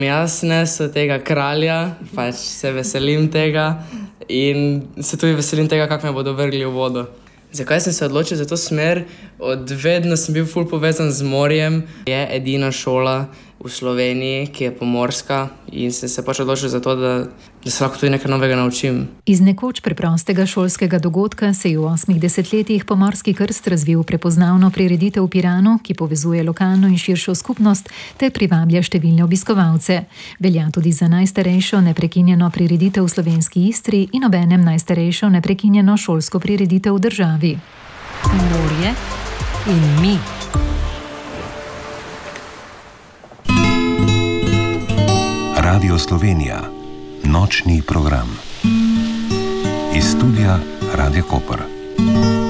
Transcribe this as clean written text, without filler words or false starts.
Jaz nesem tega kralja, pač se veselim tega in se tudi veselim tega, kako me bodo vrgli v vodo. Zakaj sem se odločil za to smer? Od vedno sem bil ful povezan z morjem. Je edina šola v Sloveniji, ki je pomorska in sem se pač odločil za to, da se lahko tudi nekaj novega naučim. Iz nekoč preprostega šolskega dogodka se je v 8 desetletjih Pomorski krst razvil prepoznavno prireditev v Piranu, ki povezuje lokalno in širšo skupnost ter privablja številne obiskovalce. Velja tudi za najstarejšo neprekinjeno prireditev v slovenski Istri in obenem najstarejšo neprekinjeno šolsko prireditev v državi. Morje in mi. Radio Slovenija, nočni program. Iz studia Radia Koper.